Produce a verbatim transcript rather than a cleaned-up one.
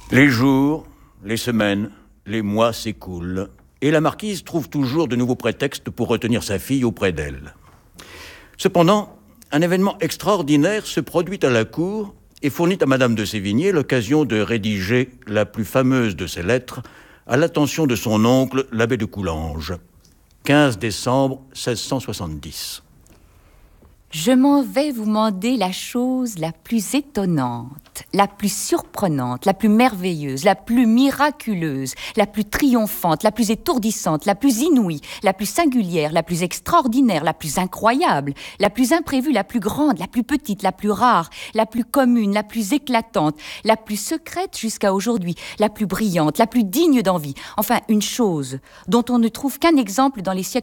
Les jours, les semaines, les mois s'écoulent, et la marquise trouve toujours de nouveaux prétextes pour retenir sa fille auprès d'elle. Cependant, un événement extraordinaire se produit à la cour et fournit à Madame de Sévigné l'occasion de rédiger la plus fameuse de ses lettres à l'attention de son oncle, l'abbé de Coulanges. quinze décembre seize cent soixante-dix. Je m'en vais vous mander la chose la plus étonnante, la plus surprenante, la plus merveilleuse, la plus miraculeuse, la plus triomphante, la plus étourdissante, la plus inouïe, la plus singulière, la plus extraordinaire, la plus incroyable, la plus imprévue, la plus grande, la plus petite, la plus rare, la plus commune, la plus éclatante, la plus secrète jusqu'à aujourd'hui, la plus brillante, la plus digne d'envie. Enfin, une chose dont on ne trouve qu'un exemple dans les siècles